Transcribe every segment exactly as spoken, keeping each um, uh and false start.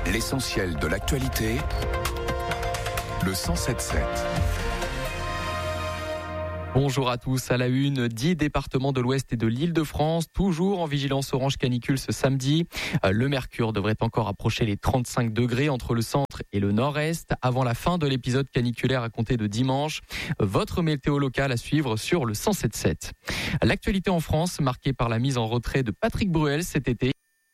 L'essentiel de l'actualité, le cent sept sept. Bonjour à tous, à la une, dix départements de l'Ouest et de l'Île-de-France, toujours en vigilance orange canicule ce samedi. Le mercure devrait encore approcher les trente-cinq degrés entre le centre et le nord-est avant la fin de l'épisode caniculaire à compter de dimanche. Votre météo locale à suivre sur le cent sept sept. L'actualité en France, marquée par la mise en retrait de Patrick Bruel cet été.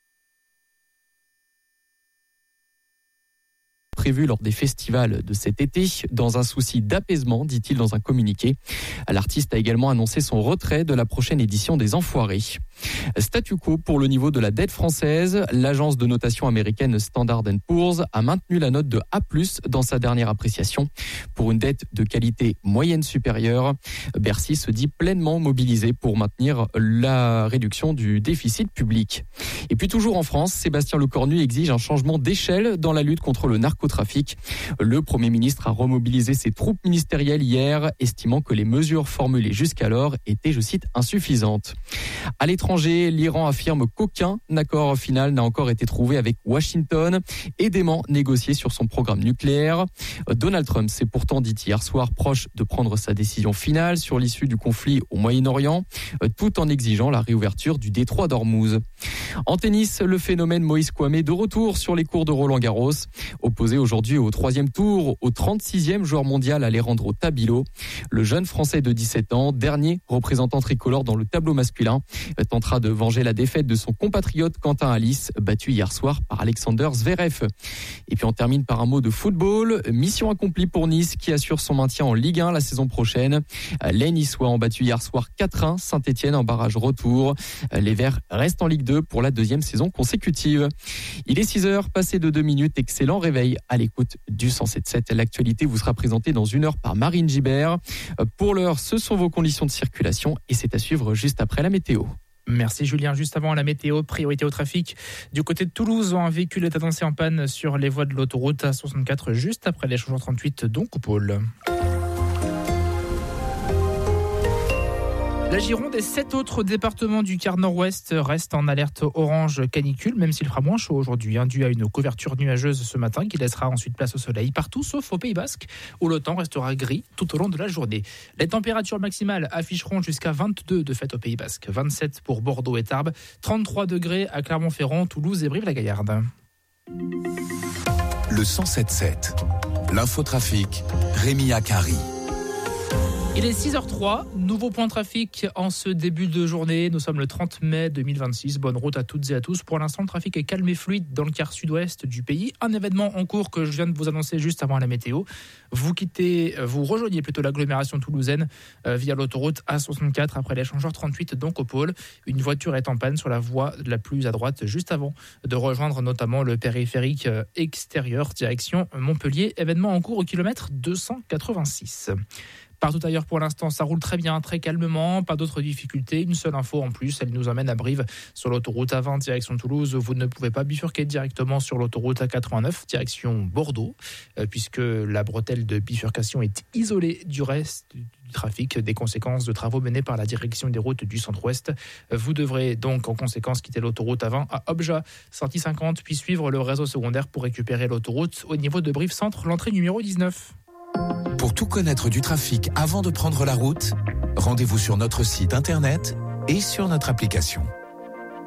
Prévu lors des festivals de cet été, dans un souci d'apaisement, dit-il dans un communiqué. L'artiste a également annoncé son retrait de la prochaine édition des Enfoirés. Statu quo pour le niveau de la dette française. L'agence de notation américaine Standard and Poor's a maintenu la note de A plus, dans sa dernière appréciation. Pour une dette de qualité moyenne supérieure, Bercy se dit pleinement mobilisé pour maintenir la réduction du déficit public. Et puis toujours en France, Sébastien Lecornu exige un changement d'échelle dans la lutte contre le narcotrafic. Le Premier ministre a remobilisé ses troupes ministérielles hier, estimant que les mesures formulées jusqu'alors étaient, je cite, insuffisantes. À l'étranger, l'Iran affirme qu'aucun accord final n'a encore été trouvé avec Washington et dément négocier sur son programme nucléaire. Donald Trump s'est pourtant dit hier soir proche de prendre sa décision finale sur l'issue du conflit au Moyen-Orient, tout en exigeant la réouverture du détroit d'Ormuz. En tennis, le phénomène Moïse Kouamé de retour sur les cours de Roland-Garros, opposé aujourd'hui au troisième tour au trente-sixième joueur mondial Alejandro Tabilo. Le jeune Français de dix-sept ans, dernier représentant tricolore dans le tableau masculin, tentera de venger la défaite de son compatriote Quentin Alice, battu hier soir par Alexander Zverev. Et puis on termine par un mot de football. Mission accomplie pour Nice qui assure son maintien en Ligue un la saison prochaine. Les Niçois ont battu hier soir quatre un Saint-Etienne en barrage retour. Les Verts restent en Ligue deux pour la deuxième saison consécutive. Il est six heures, passé de deux minutes. Excellent réveil à l'écoute du cent sept sept. L'actualité vous sera présentée dans une heure par Marine Gibert. Pour l'heure, ce sont vos conditions de circulation et c'est à suivre juste après la météo. Merci Julien. Juste avant la météo, priorité au trafic. Du côté de Toulouse, un véhicule est annoncé en panne sur les voies de l'autoroute A soixante-quatre juste après l'échange trente-huit, donc au pôle. La Gironde et sept autres départements du quart nord-ouest restent en alerte orange canicule, même s'il fera moins chaud aujourd'hui, hein, dû à une couverture nuageuse ce matin qui laissera ensuite place au soleil partout, sauf au Pays Basque, où le temps restera gris tout au long de la journée. Les températures maximales afficheront jusqu'à vingt-deux de fait au Pays Basque, vingt-sept pour Bordeaux et Tarbes, trente-trois degrés à Clermont-Ferrand, Toulouse et Brive-la-Gaillarde. Le cent sept sept, l'infotrafic, Rémi Akari. Il est six heures trois, nouveau point de trafic en ce début de journée. Nous sommes le trente mai deux mille vingt-six. Bonne route à toutes et à tous. Pour l'instant, le trafic est calme et fluide dans le quart sud-ouest du pays. Un événement en cours que je viens de vous annoncer juste avant la météo. Vous quittez, vous rejoignez plutôt l'agglomération toulousaine euh, via l'autoroute A soixante-quatre après l'échangeur trente-huit, donc au pôle. Une voiture est en panne sur la voie la plus à droite juste avant de rejoindre notamment le périphérique extérieur direction Montpellier. Événement en cours au kilomètre deux cent quatre-vingt-six. Partout ailleurs pour l'instant, ça roule très bien, très calmement, pas d'autres difficultés. Une seule info en plus, elle nous emmène à Brive sur l'autoroute A vingt direction Toulouse. Vous ne pouvez pas bifurquer directement sur l'autoroute A quatre-vingt-neuf direction Bordeaux, euh, puisque la bretelle de bifurcation est isolée du reste du trafic des conséquences de travaux menés par la direction des routes du centre-ouest. Vous devrez donc en conséquence quitter l'autoroute A vingt à Objat, sortie cinquante, puis suivre le réseau secondaire pour récupérer l'autoroute au niveau de Brive Centre, l'entrée numéro dix-neuf. Pour tout connaître du trafic avant de prendre la route, rendez-vous sur notre site internet et sur notre application.